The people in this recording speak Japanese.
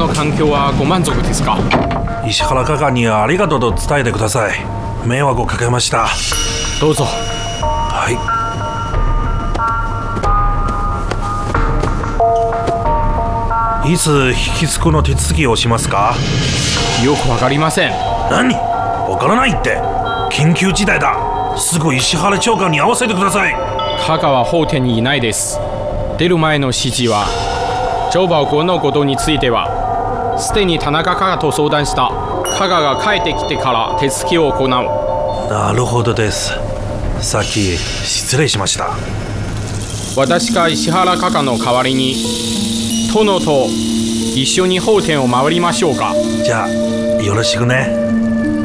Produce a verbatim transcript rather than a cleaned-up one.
の環境はご満足ですか？ 石原課官にはありがとうと伝えてください。迷惑をかけました。 どうぞ。 はい。いつ引き継ぐの手続きをしますか？ よくわかりません。 何？わからないって。緊急事態だ。すぐ石原長官に会わせてください。 加賀は法廷にいないです。出る前の指示は、張保国のことについてはすでに田中加賀と相談した。加賀が帰ってきてから手続きを行う。 なるほどです。さっき失礼しました。 私が石原加賀の代わりに殿と一緒に法廷を回りましょうか。 じゃあよろしくね。